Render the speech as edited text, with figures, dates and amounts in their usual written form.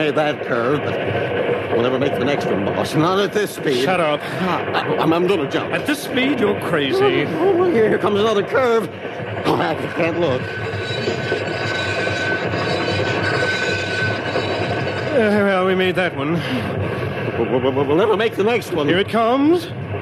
made that curve, but we'll never make the next one, boss. Not at this speed. Shut up. I'm going to jump. At this speed, you're crazy. Oh, here comes another curve. Oh, I can't look. Well, we made that one. We'll never make the next one. Here it comes.